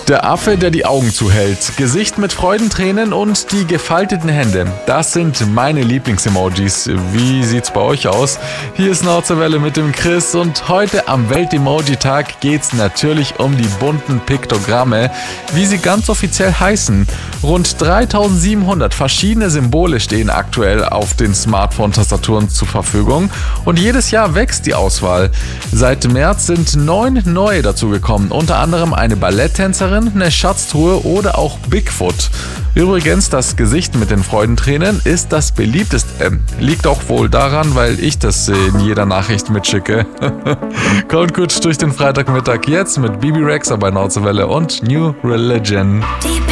Der Affe, der die Augen zuhält, Gesicht mit Freudentränen und die gefalteten Hände. Das sind meine Lieblings-Emojis. Wie sieht's bei euch aus? Hier ist Nauzerwelle mit dem Chris und heute am Welt-Emoji-Tag geht's natürlich um die bunten Piktogramme, wie sie ganz offiziell heißen. Rund 3700 verschiedene Symbole stehen aktuell auf den Smartphone-Tastaturen zur Verfügung und jedes Jahr wächst die Auswahl. Seit März sind 9 neue dazugekommen, unter anderem eine Balletttänzerin, eine Schatztruhe oder auch Bigfoot. Übrigens, das Gesicht mit den Freudentränen ist das beliebteste. Liegt auch wohl daran, weil ich das in jeder Nachricht mitschicke. Kommt gut durch den Freitagmittag jetzt mit Bibi Rexha bei Nauzerwelle und New Religion.